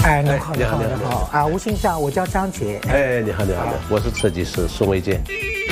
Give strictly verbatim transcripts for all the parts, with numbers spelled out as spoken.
哎，你好， 你好， 你好啊，吴先生，我叫张杰。 哎，你好，你好，我是设计师宋维健。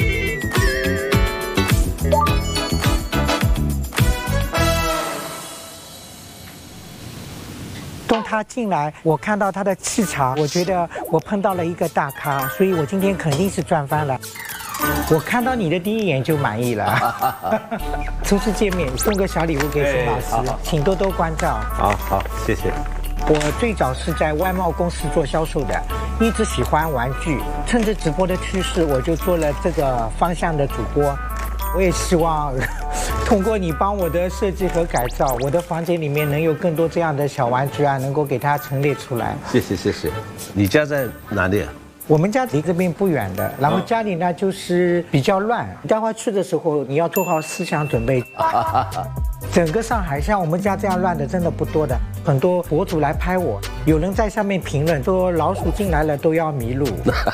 当他进来，我看到他的气场，我觉得我碰到了一个大咖，所以我今天肯定是赚翻了。我看到你的第一眼就满意了。初次见面，送个小礼物给宋老师， 哎、好请多多关照。 好好，谢谢。 我最早是在外贸公司做销售的，一直喜欢玩具，趁着直播的趋势，我就做了这个方向的主播。我也希望通过你帮我的设计和改造，我的房间里面能有更多这样的小玩具啊，能够给它陈列出来。 谢谢谢谢。你家在哪里啊？ 我们家离这边不远的，然后家里呢就是比较乱，待会去的时候你要做好思想准备。整个上海像我们家这样乱的真的不多的，很多博主来拍我，有人在下面评论说老鼠进来了都要迷路。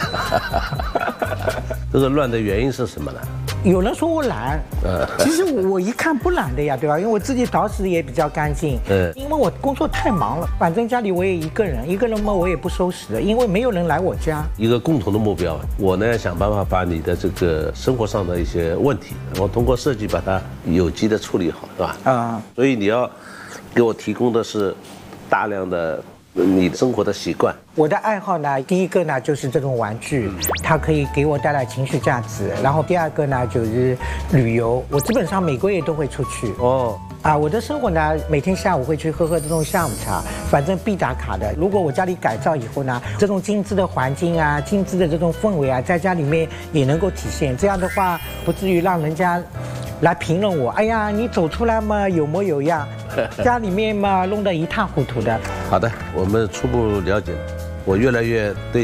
这个乱的原因是什么呢？ 有人说我懒，其实我一看不懒的呀，对吧？因为我自己捯饬也比较干净，嗯，因为我工作太忙了，反正家里我也一个人，一个人嘛我也不收拾的，因为没有人来我家。 一个共同的目标，我呢想办法把你的这个生活上的一些问题，我通过设计把它有机的处理好，是吧？啊，所以你要给我提供的是大量的你生活的习惯。 我的爱好呢，第一个呢就是这种玩具，它可以给我带来情绪价值。然后第二个呢就是旅游，我基本上每个月都会出去。哦，啊，我的生活呢，每天下午会去喝喝这种下午茶，反正必打卡的。如果我家里改造以后呢，这种精致的环境啊，精致的这种氛围啊，在家里面也能够体现。这样的话，不至于让人家来评论我，哎呀，你走出来嘛有模有样，家里面嘛弄得一塌糊涂的。 好的，我们初步了解了，我越来越对